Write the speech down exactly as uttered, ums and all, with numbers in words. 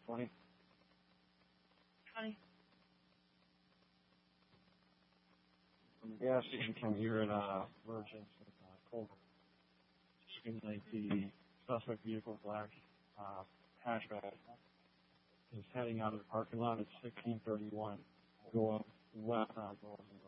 twenty. twenty. From the gas station from here at uh, Virgin, uh, Culver. Looking like the suspect vehicle, black uh, hatchback, is heading out of the parking lot at sixteen thirty-one. Go up west on Golden Road.